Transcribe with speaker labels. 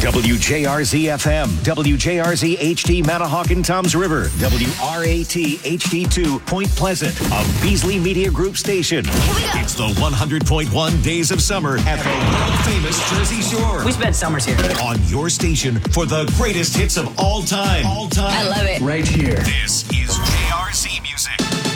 Speaker 1: WJRZ FM, WJRZ HD Manahawkin Toms River, WRAT HD2 Point Pleasant, a Beasley Media Group station. It's the 100.1 Days of Summer at the world-famous Jersey Shore.
Speaker 2: We spent summers here.
Speaker 1: On your station for the greatest hits of all time.
Speaker 2: I love it.
Speaker 3: Right here.
Speaker 1: This is JRZ Music.